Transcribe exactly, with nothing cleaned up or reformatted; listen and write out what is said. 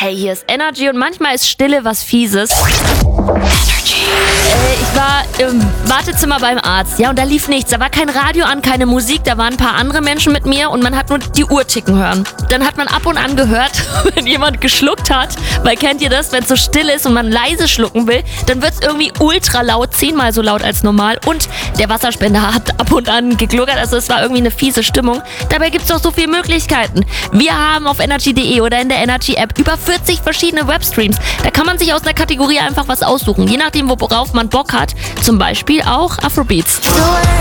Hey, hier ist Energy und manchmal ist Stille was Fieses. Energy. Äh, ich war im Wartezimmer beim Arzt, ja, und da lief nichts. Da war kein Radio an, keine Musik, da waren ein paar andere Menschen mit mir und man hat nur die Uhr ticken hören. Dann hat man ab und an gehört, wenn jemand geschluckt hat, weil kennt ihr das, wenn es so still ist und man leise schlucken will, dann wird es irgendwie ultra laut, zehnmal so laut als normal und der Wasserspender hat ab und an gegluckert, also es war irgendwie eine fiese Stimmung. Dabei gibt es doch so viele Möglichkeiten. Wir haben auf energy punkt de oder in der Energy-App über vierzig verschiedene Webstreams. Da kann man sich aus einer Kategorie einfach was aussuchen, je nachdem, worauf man Bock hat. Zum Beispiel auch Afrobeats.